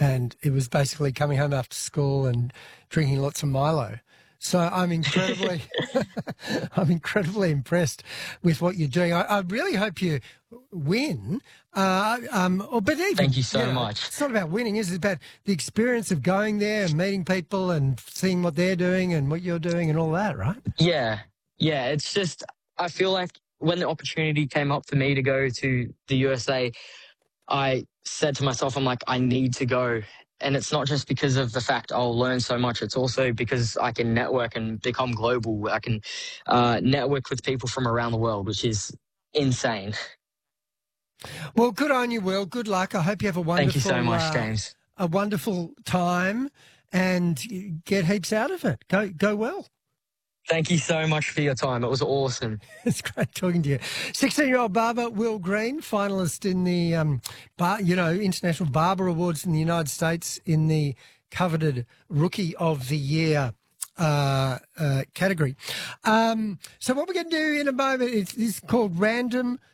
and it was basically coming home after school and drinking lots of Milo. So I'm incredibly, I'm incredibly impressed with what you're doing. I really hope you win. But even, Thank you so much. it's not about winning, is it? It's about the experience of going there and meeting people and seeing what they're doing and what you're doing and all that, right? Yeah. Yeah. It's just, I feel like when the opportunity came up for me to go to the USA, I said to myself, I'm like, I need to go. And it's not just because of the fact I'll learn so much. It's also because I can network and become global. I can network with people from around the world, which is insane. Well, good on you, Will. Good luck. I hope you have Thank you so much, James. a wonderful time and you get heaps out of it. Go well. Thank you so much for your time. It was awesome. It's great talking to you. 16-year-old barber Will Green, finalist in the International Barber Awards in the United States in the coveted Rookie of the Year category. So what we're going to do in a moment is called Random